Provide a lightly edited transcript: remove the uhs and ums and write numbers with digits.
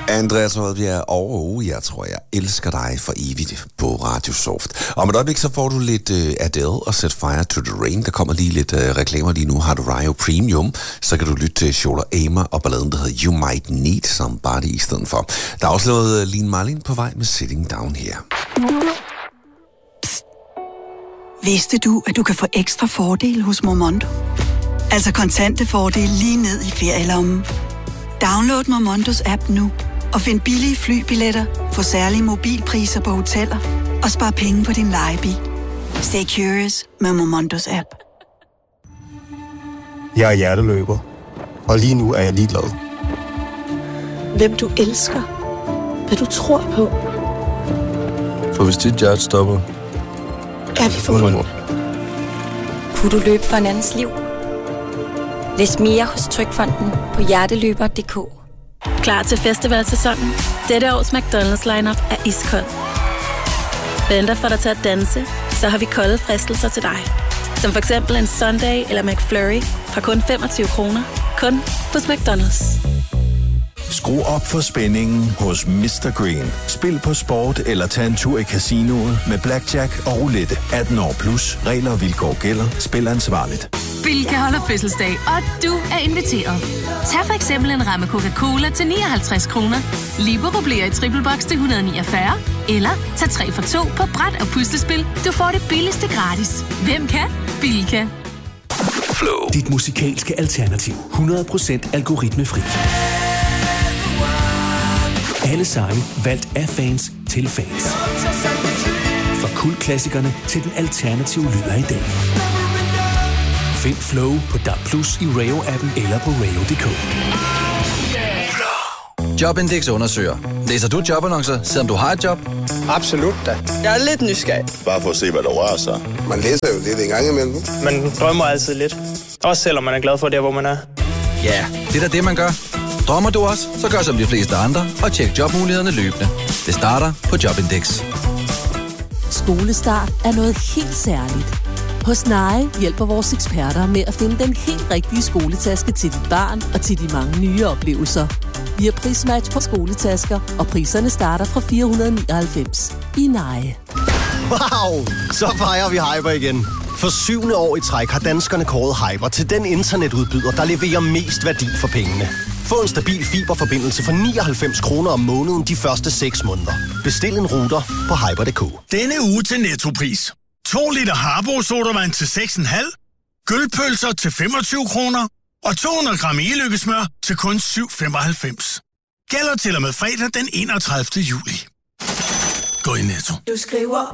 Andreas Rødbjerg og jeg tror, jeg elsker dig for evigt på Radio Soft. Om et øjeblik så får du lidt Adele og Set Fire to the Rain. Der kommer lige lidt reklamer lige nu. Har du Rio Premium, så kan du lytte til Shoulder Aimer og balladen, der hedder You Might Need Somebody i stedet for. Der er også lavet Lean Marlin på vej med Sitting Down Here. Psst. Vidste du, at du kan få ekstra fordele hos Momondo? Altså kontante fordele lige ned i ferielommen. Download Momondos app nu og find billige flybilletter, få særlige mobilpriser på hoteller og spar penge på din lejebil. Stay curious med Momondos app. Jeg er hjerteløber, og lige nu er jeg ligeglad. Hvem du elsker, hvad du tror på. For hvis dit hjerte stopper, er vi forbundet. Kunne du løbe for en andens liv? Læs mere hos Trygfonden på hjerteløber.dk. Klar til festivalsæsonen? Dette års McDonald's lineup er iskold. Venter for dig til at danse, så har vi kolde fristelser til dig. Som for eksempel en Sundae eller McFlurry fra kun 25 kroner. Kun hos McDonald's. Skru op for spændingen hos Mr. Green. Spil på sport eller tag en tur i casinoet med blackjack og roulette. 18 år plus. Regler og vilkår gælder. Spil ansvarligt. Bilka holder fødselsdag, og du er inviteret. Tag for eksempel en ramme Coca-Cola til 59 kroner. Libero bliver i triple box til 149. Eller tag 3 for 2 på bræt og puslespil. Du får det billigste gratis. Hvem kan? Bilka. Flow. Dit musikalske alternativ. 100% algoritmefri. Alle sange valgt af fans til fans. Fra kultklassikerne til den alternative lyd af i dag. Find Flow på DAB+ i Rayo-appen eller på rayo.dk. Jobindex undersøger. Læser du jobannoncer, selvom du har et job? Absolut da. Jeg er lidt nysgerrig. Bare for at se, hvad der rører sig. Man læser jo lidt en gang imellem. Man drømmer altid lidt. Også selvom man er glad for det, hvor man er. Ja, det er da det, man gør. Drømmer du også, så gør som de fleste andre og tjek jobmulighederne løbende. Det starter på Jobindex. Skolestart er noget helt særligt. Hos Nae hjælper vores eksperter med at finde den helt rigtige skoletaske til dit barn og til de mange nye oplevelser. Vi har prismatch på skoletasker, og priserne starter fra 499 i Nae. Wow! Så fejrer vi Hyper igen. For 7. år i træk har danskerne kåret Hyper til den internetudbyder, der leverer mest værdi for pengene. Få en stabil fiberforbindelse for 99 kroner om måneden de første 6 måneder. Bestil en router på hyper.dk. Denne uge til Nettopris. 2 liter Harbo sodavand til 6,5, gølpølser til 25 kroner og 200 gram e-lykkesmør til kun 7,95. Gælder til og med fredag den 31. juli. Gå i Netto. Du skriver